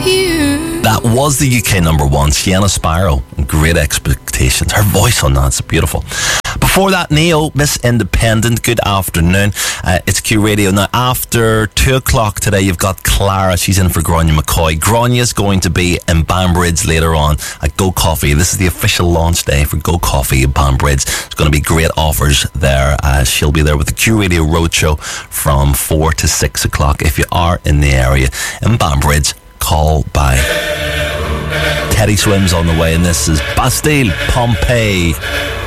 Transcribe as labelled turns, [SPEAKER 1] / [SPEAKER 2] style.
[SPEAKER 1] That was the UK number one, Sienna Sparrow, Great Expectations. Her voice on that's beautiful. Before that, Neo, Miss Independent, good afternoon. It's Q Radio. Now, after 2 o'clock today, you've got Clara. She's in for Grania McCoy. Grania's going to be in Banbridge later on at Go Coffee. This is the official launch day for Go Coffee in Banbridge. There's going to be great offers there. She'll be there with the Q Radio Roadshow from 4 to 6 o'clock. If you are in the area in Banbridge, call by. Teddy Swims on the way, and this is Bastille Pompeii.